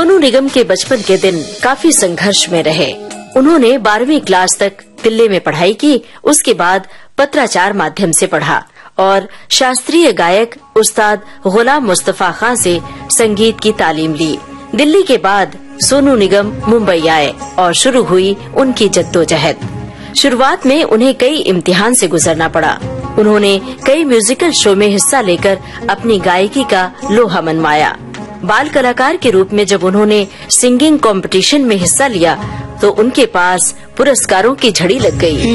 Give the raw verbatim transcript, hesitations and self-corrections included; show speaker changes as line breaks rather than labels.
सोनू निगम के बचपन के दिन काफी संघर्ष में रहे। उन्होंने बारहवीं क्लास तक दिल्ली में पढ़ाई की। उसके बाद पत्राचार माध्यम से पढ़ा और शास्त्रीय गायक उस्ताद गुलाम मुस्तफा खां से संगीत की तालीम ली। दिल्ली के बाद सोनू निगम मुंबई आए और शुरू हुई उनकी जद्दोजहद। शुरुआत में उन्हें कई इम्तिहान से गुजरना पड़ा। उन्होंने कई म्यूजिकल शो में हिस्सा लेकर अपनी गायकी का लोहा मनवाया। बाल कलाकार के रूप में जब उन्होंने सिंगिंग कंपटीशन में हिस्सा लिया तो उनके पास पुरस्कारों की झड़ी लग गई।